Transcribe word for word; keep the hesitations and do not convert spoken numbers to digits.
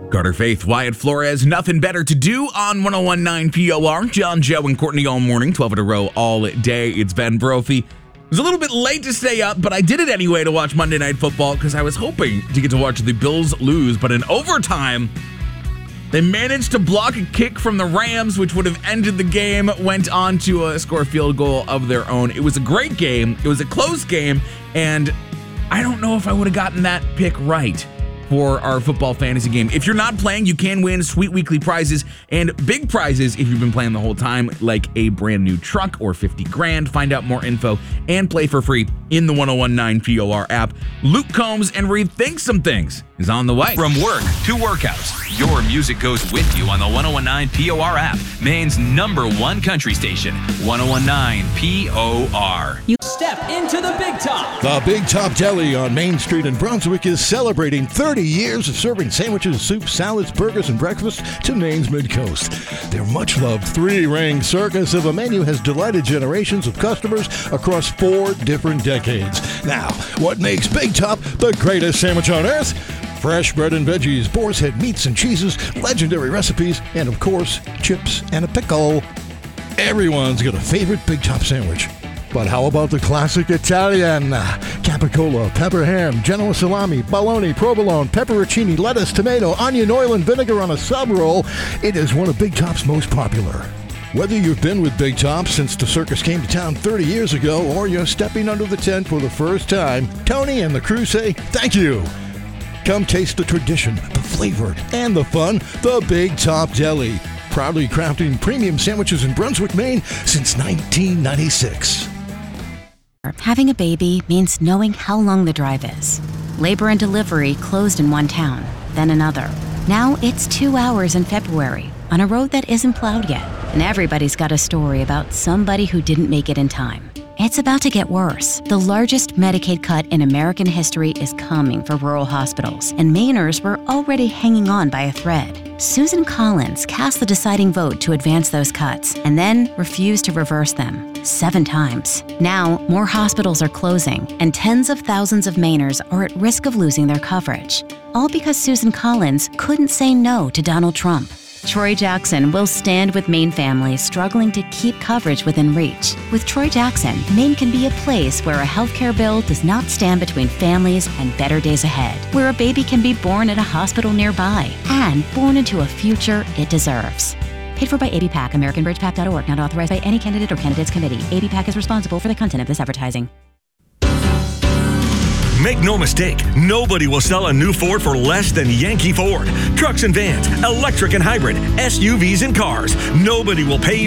Carter Faith, Wyatt Flores, nothing better to do on one oh one point nine P O R. John, Joe, and Courtney all morning, twelve in a row all day. It's Ben Brophy. It was a little bit late to stay up, but I did it anyway to watch Monday Night Football because I was hoping to get to watch the Bills lose. But in overtime, they managed to block a kick from the Rams, which would have ended the game, went on to uh, score a field goal of their own. It was a great game. It was a close game, and I don't know if I would have gotten that pick right for our football fantasy game. If you're not playing, you can win sweet weekly prizes and big prizes if you've been playing the whole time, like a brand new truck or fifty grand. Find out more info and play for free in the one oh one point nine P O R app. Luke Combs and Rethink Some Things is on the way. From work to workouts, your music goes with you on the one oh one point nine P O R app. Maine's number one country station, one oh one point nine P O R. You step into the Big Top. The Big Top Deli on Main Street in Brunswick is celebrating thirty years of serving sandwiches, soups, salads, burgers, and breakfast to Maine's Mid-Coast. Their much-loved three-ring circus of a menu has delighted generations of customers across four different decades. Now, what makes Big Top the greatest sandwich on earth? Fresh bread and veggies, boar's head meats and cheeses, legendary recipes, and of course, chips and a pickle. Everyone's got a favorite Big Top sandwich. But how about the classic Italian? Capicola, pepper ham, Genoa salami, bologna, provolone, pepperoncini, lettuce, tomato, onion, oil, and vinegar on a sub roll. It is one of Big Top's most popular. Whether you've been with Big Top since the circus came to town thirty years ago, or you're stepping under the tent for the first time, Tony and the crew say thank you. Come taste the tradition, the flavor, and the fun. The Big Top Deli. Proudly crafting premium sandwiches in Brunswick, Maine since nineteen ninety-six. Having a baby means knowing how long the drive is. Labor and delivery closed in one town, then another. Now it's two hours in February on a road that isn't plowed yet. And everybody's got a story about somebody who didn't make it in time. It's about to get worse. The largest Medicaid cut in American history is coming for rural hospitals, and Mainers were already hanging on by a thread. Susan Collins cast the deciding vote to advance those cuts, and then refused to reverse them, seven times. Now, more hospitals are closing, and tens of thousands of Mainers are at risk of losing their coverage. All because Susan Collins couldn't say no to Donald Trump. Troy Jackson will stand with Maine families struggling to keep coverage within reach. With Troy Jackson, Maine can be a place where a healthcare bill does not stand between families and better days ahead, where a baby can be born at a hospital nearby and born into a future it deserves. Paid for by A B PAC, American Bridge Pac dot org, not authorized by any candidate or candidates committee. A B PAC is responsible for the content of this advertising. Make no mistake, nobody will sell a new Ford for less than Yankee Ford. Trucks and vans, electric and hybrid, S U Vs and cars. Nobody will pay you